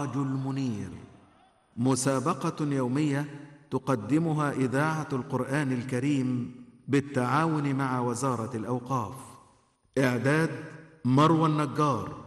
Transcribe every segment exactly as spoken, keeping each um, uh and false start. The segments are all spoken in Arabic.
السراج المنير، مسابقة يومية تقدمها إذاعة القرآن الكريم بالتعاون مع وزارة الأوقاف. إعداد مروى النجار،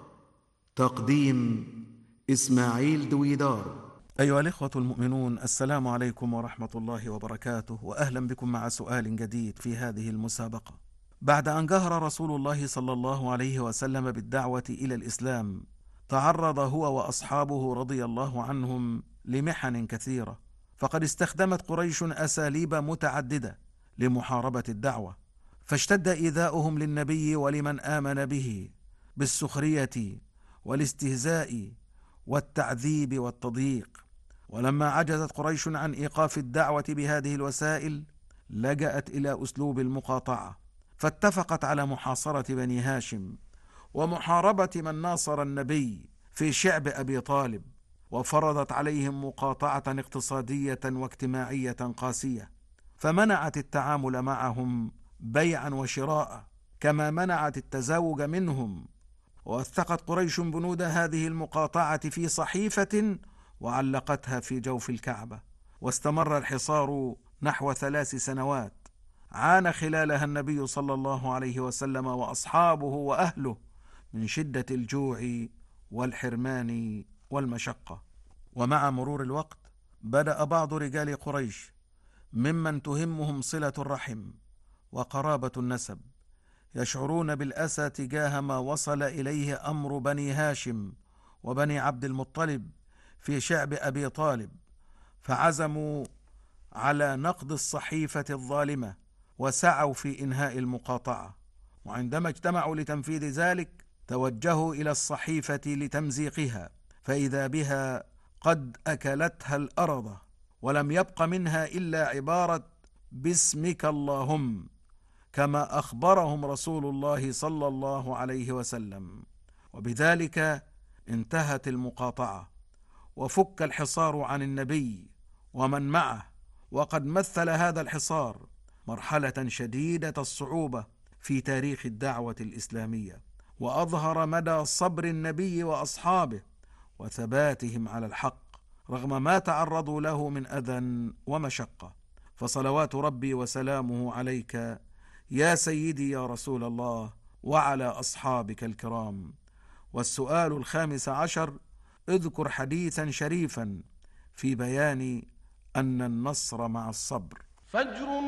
تقديم إسماعيل دويدار. أيها الإخوة المؤمنون، السلام عليكم ورحمة الله وبركاته، وأهلا بكم مع سؤال جديد في هذه المسابقة. بعد أن جهر رسول الله صلى الله عليه وسلم بالدعوة إلى الإسلام، تعرض هو وأصحابه رضي الله عنهم لمحن كثيرة، فقد استخدمت قريش أساليب متعددة لمحاربة الدعوة، فاشتد إيذاؤهم للنبي ولمن آمن به بالسخرية والاستهزاء والتعذيب والتضييق. ولما عجزت قريش عن إيقاف الدعوة بهذه الوسائل، لجأت إلى أسلوب المقاطعة، فاتفقت على محاصرة بني هاشم ومحاربة من ناصر النبي في شعب أبي طالب، وفرضت عليهم مقاطعة اقتصادية واجتماعية قاسية، فمنعت التعامل معهم بيعا وشراء، كما منعت التزاوج منهم. ووثقت قريش بنود هذه المقاطعة في صحيفة وعلقتها في جوف الكعبة، واستمر الحصار نحو ثلاث سنوات عانى خلالها النبي صلى الله عليه وسلم وأصحابه وأهله من شدة الجوع والحرمان والمشقة. ومع مرور الوقت بدأ بعض رجال قريش ممن تهمهم صلة الرحم وقرابة النسب يشعرون بالأسى تجاه ما وصل إليه أمر بني هاشم وبني عبد المطلب في شعب أبي طالب، فعزموا على نقض الصحيفة الظالمة وسعوا في إنهاء المقاطعة. وعندما اجتمعوا لتنفيذ ذلك توجهوا إلى الصحيفة لتمزيقها، فإذا بها قد أكلتها الأرض، ولم يبق منها إلا عبارة باسمك اللهم، كما أخبرهم رسول الله صلى الله عليه وسلم. وبذلك انتهت المقاطعة وفك الحصار عن النبي ومن معه، وقد مثل هذا الحصار مرحلة شديدة الصعوبة في تاريخ الدعوة الإسلامية، وأظهر مدى صبر النبي وأصحابه وثباتهم على الحق رغم ما تعرضوا له من أذى ومشقة. فصلوات ربي وسلامه عليك يا سيدي يا رسول الله وعلى أصحابك الكرام. والسؤال الخامس عشر: اذكر حديثا شريفا في بيان أن النصر مع الصبر. فجر